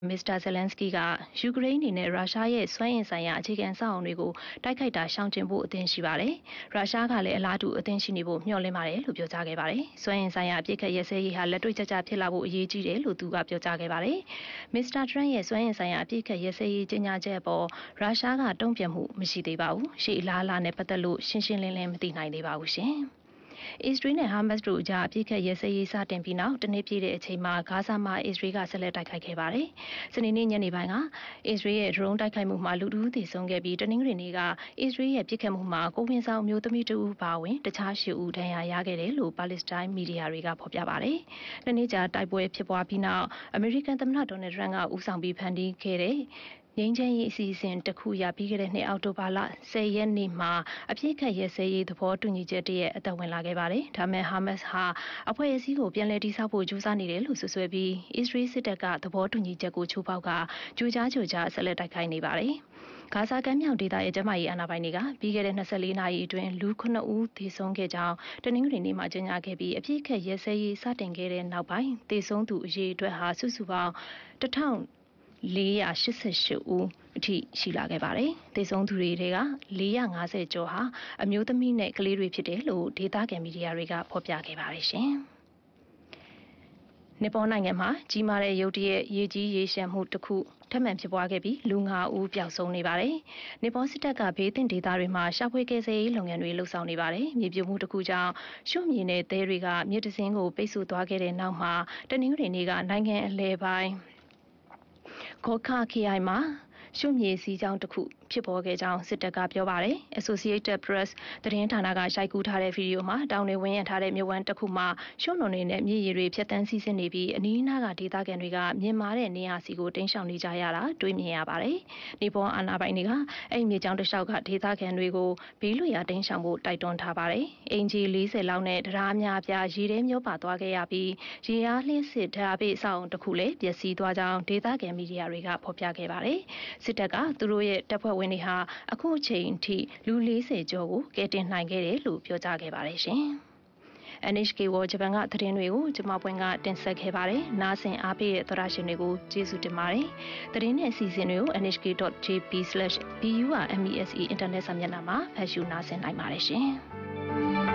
မစ္စတာဇယ်လန်စကီကယူကရိန်းအနေနဲ့ရုရှားရဲ့စွမ်းအင်ဆိုင်ရာအခြေခံအဆောက်အအုံတွေကိုတိုက်ခိုက်တာရှောင်ကျဉ်ဖို့အသင့်ရှိပါတယ်။ရုရှားကလည်းအလားတူအသင့်ရှိနေဖို့မျှော်လင့်ပါတယ်လို့ပြောကြားခဲ့ပါတယ်။စွမ်းအင်ဆိုင်ရာအပြစ်ခတ်ရစဲရေးဟာလက်တွေ့ကျကျဖြစ်လာဖို့အရေးကြီးတယ်လို့သူကပြောကြားခဲ့ပါတယ်။မစ္စတာထရန့်ရဲ့စွမ်းအင်ဆိုင်ရာအပြစ်ခတ်ရစဲရေးကြေညာချက်အပေါ်ရုရှားကတုံ့ပြန်မှုမရှိသေးပါဘူး။ရှေ့အလားအလာနဲ့ပတ်သက်လို့ရှင်းရှင်းလင်းလင်းမသိနိုင်သေးပါဘူးရှင်။အစ္စရေးနဲ့ဟာမတ်စ်တို့အကြားအပြစ်ခတ်ရဲစဲရေးစတင်ပြီးနောက်တနေ့ပြည့်တဲ့အချိန်မှာဂါဇာမှာအစ္စရေးကဆက်လက်တိုက်ခိုက်ခဲ့ပါတယ်။စနေနေ့ညနေပိုင်းကအစ္စရေးရဲ့ဒရုန်းတိုက်ခိုက်မှုမှာလူ2ဦးသေဆုံးခဲ့ပြီးတနင်္ဂနွေနေ့ကအစ္စရေးရဲ့ပြစ်ခတ်မှုမှာကိုဝင်ဆောင်မျိုးသမီး2ဦးပါဝင်တခြား10ဦးဒဏ်ရာရခဲ့တယ်လို့ပါလက်စတိုင်းမီဒီယာတွေကဖော်ပြပါတယ်။နှစ်နေ့ကြာတိုက်ပွဲဖြစ်ပွားပြီးနောက်အမေရိကန်သမ္မတဒေါ်နယ်ထရန့်ကဦးဆောင်ပြီးဖန်တီးခဲ့တဲ့ငြိမ်းချမ်းရေးအစီအစဉ်တစ်ခုရပြီးခဲ့တဲ့နှစ်အောက်တိုဘာလ10ရက်နေ့မှာအပြစ်ခတ်ရဲစဲရေးသဘောတူညီချက်တည်းရဲ့အသက်ဝင်လာခဲ့ပါတယ်။ဒါမဲ့ဟာမတ်စ်ဟာအဖွဲ့အစည်းကိုပြန်လည်တည်ဆောက်ဖို့ကြိုးစားနေတယ်လို့ဆွဆွဲပြီးအစ္စရေးစစ်တပ်ကသဘောတူညီချက်ကိုချိုးဖောက်ကကြိုးကြားဆက်လက်တိုက်ခိုက်နေပါတယ်။ဂါဇာကမ်းမြောင်ဒေသရဲ့ကျန်းမာရေးအာဏာပိုင်တွေကပြီးခဲ့တဲ့24နာရီအတွင်းလူ9ဦးသေဆုံးခဲ့ကြောင်းတနင်္ဂနွေနေ့မှာကြေညာခဲ့ပြီးအပြစ်ခတ်ရဲစဲရေးစတင်ခဲ့တဲ့နောက်ပိုင်းသေဆုံးသူအရေအတွက်ဟာစုစုပေါင်း1488ဦးအထိရှိလာခဲ့ပါတယ်။သေဆုံးသူတွေက450ကျော်ဟာအမျိုးသမီးနဲ့ကလေးတွေဖြစ်တယ်လို့ဒေသခံမီဒီယာတွေကဖော်ပြခဲ့ပါတယ်ရှင်။နီပေါနိုင်ငံမှာကြီးမားတဲ့ရုတ်တရက်ရေကြီးရေရှမ်းမှုတစ်ခုထပ်မံဖြစ်ပွားခဲ့ပြီးလူ9ဦးပျောက်ဆုံးနေပါတယ်။နီပေါစစ်တပ်ကဘေးသင့်ဒေသတွေမှာရှာဖွေကယ်ဆယ်ရေးလုပ်ငန်းတွေလှုပ်ဆောင်နေပါတယ်။မြေပြိုမှုတစ်ခုကြောင့်ရှုမြေနဲ့သဲတွေကမြစ်တစင်းကိုပိတ်ဆို့သွားခဲ့တဲ့နောက်မှာတနင်္ဂနွေနေ့ကနိုင်ငံအလဲပိုင်းဂေါခါခရိုင်မှာရှုမြေစည်းကြောင်းတစ်ခုဖြစ်ပေါ်ခဲ့ကြောင်းစစ်တပ်ကပြောပါတယ်။ Associated Press သတင်းဌာနကရိုက်ကူးထားတဲ့ဗီဒီယိုမှာတောင်တွေဝန်းရံထားတဲ့မြဝန်းတစ်ခုမှာရှုံးနုံတွေနဲ့မြေရည်တွေဖြတ်တန်းစီးဆင်းနေပြီးအနီးအနားကဒေသခံတွေကမြင်မာတဲ့နေရာစီကိုတိမ်းရှောင်နေကြရတာတွေ့မြင်ရပါတယ်။နီပေါအာဏာပိုင်တွေကအဲ့မြေကြောင်းတစ်လျှောက်ကဒေသခံတွေကိုဘေးလွတ်ရာတိမ်းရှောင်ဖို့တိုက်တွန်းထားပါတယ်။အင်ဂျီ40လောက်နဲ့တရားများပြရေထဲမျောပါသွားခဲ့ရပြီးရေအားလျှက်စစ်ဓာတ်ပေးဆောင်တစ်ခုလည်းပျက်စီးသွားကြောင်းဒေသခံမီဒီယာတွေကဖော်ပြခဲ့ပါတယ်။စစ်တပ်ကသူတို့ရဲ့တပ်ဖွဲ့ဝင်တွေဟာအခုအချိန်ထိလူ40ကျော်ကိုကယ်တင်နိုင်ခဲ့တယ်လို့ပြောကြားခဲ့ပါတယ်ရှင်။ NHK World Japan ကသတင်းတွေကိုကျွန်မပွင့်ကတင်ဆက်ခဲ့ပါတယ်။နားဆင်အားပေးတဲ့သောရရှင်တွေကိုကျေးဇူးတင်ပါတယ်။သတင်းနဲ့အစီအစဉ်တွေကို nhk.jp/bumese အင်တာနက်စာမျက်နှာမှာဖတ်ရှုနားဆင်နိုင်ပါတယ်ရှင်။